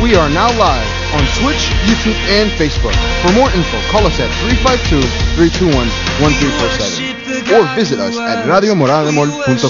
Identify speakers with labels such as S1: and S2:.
S1: We are now live on Twitch, YouTube, and Facebook. For more info, call us at 352-321-1347 or visit us at radiomorademol.com.